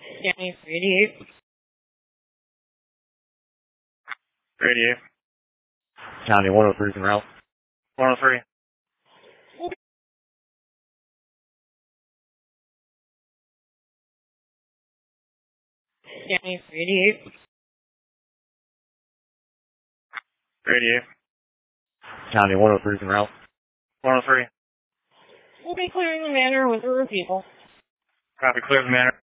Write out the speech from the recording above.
County 88. 88. County 103 is en route. 103. County 88. 88. County 103 is en route. 103. We'll be clearing the manor with other people. Copy, clear the manor.